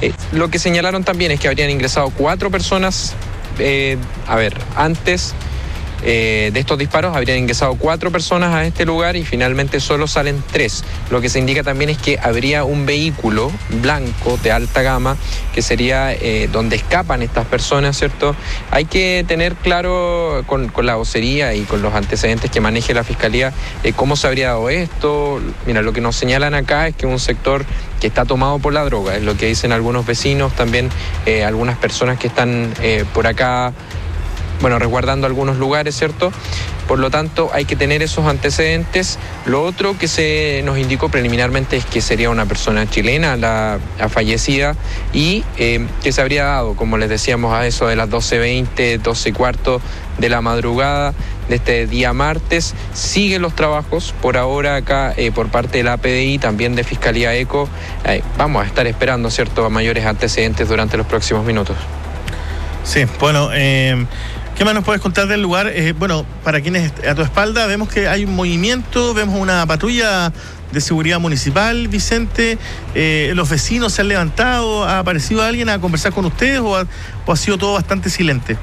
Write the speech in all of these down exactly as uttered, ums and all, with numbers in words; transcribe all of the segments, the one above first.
Eh, lo que señalaron también es que habrían ingresado cuatro personas, eh, a ver, antes eh, de estos disparos habrían ingresado cuatro personas a este lugar y finalmente solo salen tres. Lo que se indica también es que habría un vehículo blanco de alta gama que sería eh, donde escapan estas personas, ¿cierto? Hay que tener claro con, con la vocería y con los antecedentes que maneje la Fiscalía eh, cómo se habría dado esto. Mira, lo que nos señalan acá es que un sector que está tomado por la droga, es lo que dicen algunos vecinos, también eh, algunas personas que están eh, por acá, bueno, resguardando algunos lugares, ¿cierto? Por lo tanto, hay que tener esos antecedentes. Lo otro que se nos indicó preliminarmente es que sería una persona chilena, la, la fallecida, y eh, que se habría dado, como les decíamos, a eso de las doce veinte, doce y cuarto de la madrugada de este día martes. Siguen los trabajos por ahora acá eh, por parte de la A P D I, también de Fiscalía ECO. Eh, vamos a estar esperando, ¿cierto?, a mayores antecedentes durante los próximos minutos. Sí, bueno, eh, ¿qué más nos puedes contar del lugar? Eh, bueno, para quienes a tu espalda vemos que hay un movimiento, vemos una patrulla de seguridad municipal, Vicente. Eh, ¿los vecinos se han levantado? ¿Ha aparecido alguien a conversar con ustedes o ha, o ha sido todo bastante silente?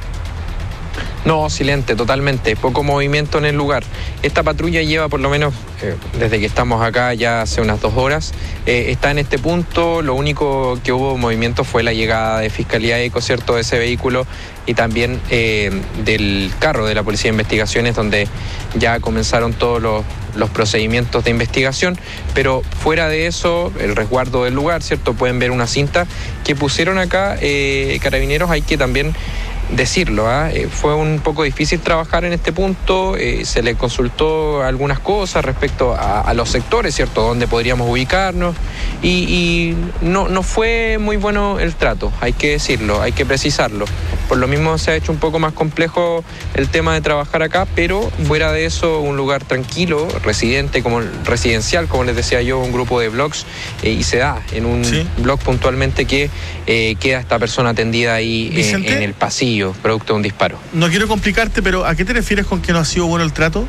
No, silente, totalmente, poco movimiento en el lugar. Esta patrulla lleva por lo menos, eh, desde que estamos acá ya hace unas dos horas, eh, está en este punto. Lo único que hubo movimiento fue la llegada de Fiscalía ECO, ¿cierto?, de ese vehículo, y también eh, del carro de la Policía de Investigaciones, donde ya comenzaron todos los, los procedimientos de investigación. Pero fuera de eso, el resguardo del lugar, ¿cierto?, pueden ver una cinta que pusieron acá eh, carabineros. Hay que también decirlo, ¿eh? Fue un poco difícil trabajar en este punto. Eh, se le consultó algunas cosas respecto a, a los sectores, ¿cierto?, donde podríamos ubicarnos, y, y no, no fue muy bueno el trato, hay que decirlo, hay que precisarlo. Por lo mismo se ha hecho un poco más complejo el tema de trabajar acá, pero fuera de eso, un lugar tranquilo, residente, como residencial, como les decía yo, un grupo de blogs, eh, y se da en un ¿Sí? blog puntualmente que eh, queda esta persona atendida ahí eh, en el pasillo, producto de un disparo. No quiero complicarte, pero ¿a qué te refieres con que no ha sido bueno el trato?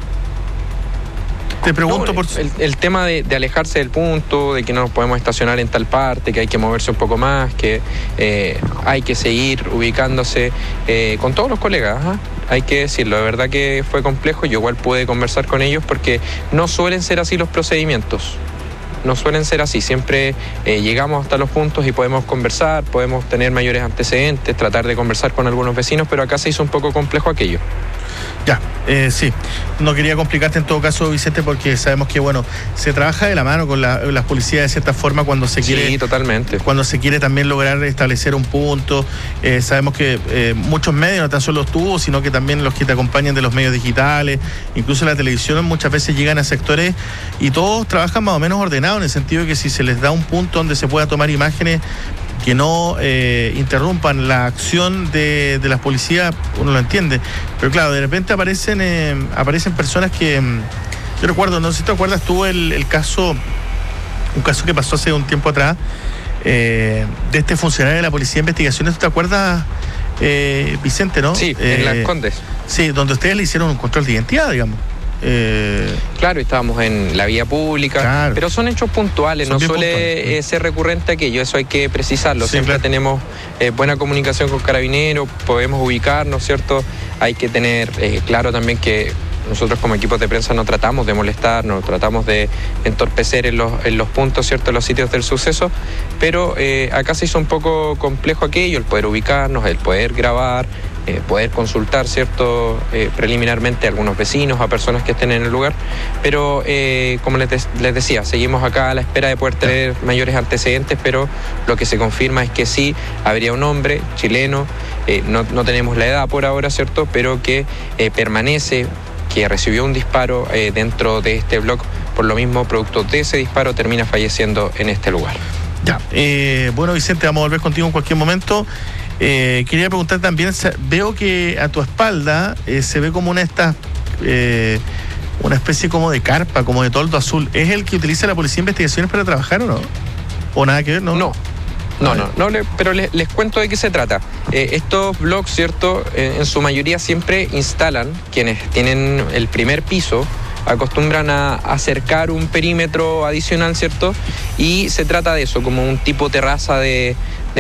Te pregunto no, por... El, el tema de, de alejarse del punto, de que no nos podemos estacionar en tal parte, que hay que moverse un poco más, que eh, hay que seguir ubicándose eh, con todos los colegas, ¿eh? Hay que decirlo, de verdad que fue complejo. Yo igual pude conversar con ellos porque no suelen ser así los procedimientos. No suelen ser así, siempre eh, llegamos hasta los puntos y podemos conversar, podemos tener mayores antecedentes, tratar de conversar con algunos vecinos, pero acá se hizo un poco complejo aquello. Ya, eh, sí, no quería complicarte en todo caso, Vicente, porque sabemos que, bueno, se trabaja de la mano con la, las policías de cierta forma cuando se quiere... Sí, totalmente. Cuando se quiere también lograr establecer un punto. Eh, sabemos que eh, muchos medios, no tan solo tú, sino que también los que te acompañan de los medios digitales, incluso la televisión, muchas veces llegan a sectores y todos trabajan más o menos ordenados, en el sentido de que si se les da un punto donde se pueda tomar imágenes que no eh, interrumpan la acción de, de las policías, uno lo entiende. Pero claro, de repente aparecen eh, aparecen personas que... Yo recuerdo, no sé si te acuerdas tú el, el caso, un caso que pasó hace un tiempo atrás, eh, de este funcionario de la Policía de Investigaciones. ¿Tú te acuerdas, eh, Vicente, no? Sí, eh, en Las Condes. Sí, donde ustedes le hicieron un control de identidad, digamos. Eh... Claro, estábamos en la vía pública, claro, pero son hechos puntuales, son no suele puntuales. Eh, ser recurrente aquello, eso hay que precisarlo. Sí, siempre claro. tenemos eh, buena comunicación con Carabineros, podemos ubicarnos, ¿cierto? Hay que tener eh, claro también que nosotros como equipos de prensa no tratamos de molestar, no tratamos de entorpecer en los, en los puntos, ¿cierto?, en los sitios del suceso, pero eh, acá se hizo un poco complejo aquello, el poder ubicarnos, el poder grabar, Eh, poder consultar, ¿cierto?, eh, preliminarmente a algunos vecinos, a personas que estén en el lugar, pero eh, como les, de les decía, seguimos acá a la espera de poder tener mayores antecedentes, pero lo que se confirma es que sí, habría un hombre chileno, eh, no, no tenemos la edad por ahora, ¿cierto?, pero que eh, permanece, que recibió un disparo eh, dentro de este bloque, por lo mismo, producto de ese disparo, termina falleciendo en este lugar. Ya, eh, bueno, Vicente, vamos a volver contigo en cualquier momento. Eh, quería preguntar también, veo que a tu espalda eh, se ve como una estas, eh, una especie como de carpa, como de toldo azul. ¿Es el que utiliza la Policía de Investigaciones para trabajar o no? ¿O nada que ver? No, no, no, no, no le, pero les, les cuento de qué se trata. Eh, estos blogs, ¿cierto?, eh, en su mayoría siempre instalan, quienes tienen el primer piso, acostumbran a acercar un perímetro adicional, ¿cierto? Y se trata de eso, como un tipo terraza de